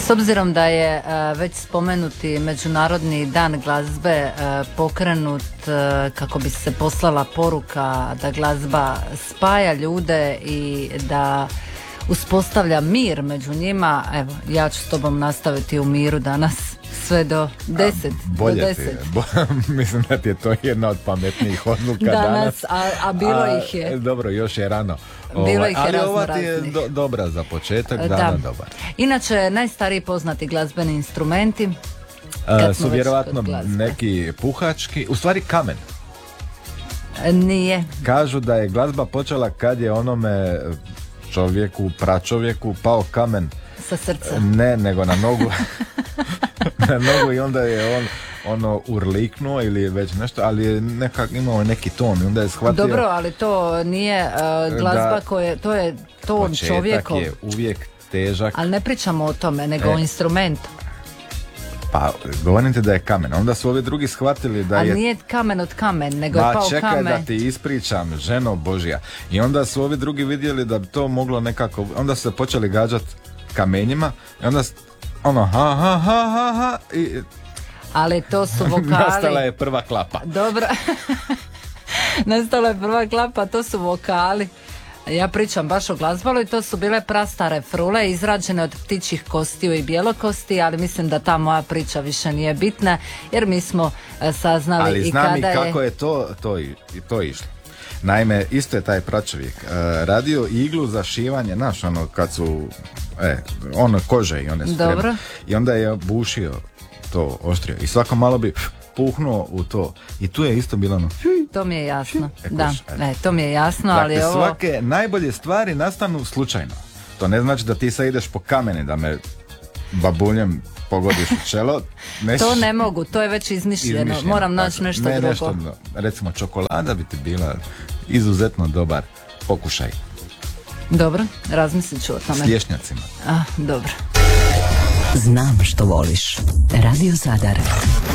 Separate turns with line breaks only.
S obzirom da je već spomenuti Međunarodni dan glazbe pokrenut kako bi se poslala poruka da glazba spaja ljude i da uspostavlja mir među njima, evo, ja ću s tobom nastaviti u miru danas sve do 10.
Bolje
do 10.
ti je. Mislim da ti je to jedna od pametnijih odluka danas.
A bilo ih je.
Dobro, još je rano.
Bilo ih je
ali
razno
ova ti je
raznih.
dobra za početak, dana dobar.
Inače, najstariji poznati glazbeni instrumenti
Su vjerovatno neki puhački, u stvari kamen.
Nije.
Kažu da je glazba počela kad je onome čovjeku, pračovjeku pao kamen
Sa srca.
Ne, nego na nogu. Na nogu i onda je on urliknuo ili već nešto, ali je imao neki ton i onda je shvatio.
Dobro, ali to nije glazba to je ton čovjekov.
Početak je uvijek težak.
Ali ne pričamo o tome, nego o instrumentu.
Pa, govorim ti da je kamen. Onda su ovi drugi shvatili da je...
A nije kamen od kamen, nego je pao kamen.
Čekaj da ti ispričam, ženo Božja. I onda su ovi drugi vidjeli da bi to moglo nekako... Onda su se počeli gađati kamenjima i onda ha i...
Ali to su vokali.
Nastala je prva klapa.
Dobro. Nastala je prva klapa, to su vokali. Ja pričam baš o glazbalu i to su bile prastare frule izrađene od ptičjih kostiju i bijelokosti, ali mislim da ta moja priča više nije bitna jer mi smo saznali
ali
i kada je...
Ali znam i kako je to išlo. Naime, isto je taj pračovjek radio iglu za šivanje, znaš, kad su kože i one su
dobro.
I onda je bušio to oštrio i svako malo bi puhnuo u to i tu je isto bilo
to mi je jasno, to mi je jasno,
dakle,
ali ovo...
svake najbolje stvari nastanu slučajno. To ne znači da ti sad ideš po kameni da me babuljem pogodiš u čelo.
To ne mogu, to je već izmišljeno. Moram naći nešto drugo.
Nešto, recimo čokolada bi ti bila izuzetno dobar pokušaj.
Dobro, razmislit ću o tome.
S lješnjacima.
Dobro.
Znam što voliš. Radio Zadar.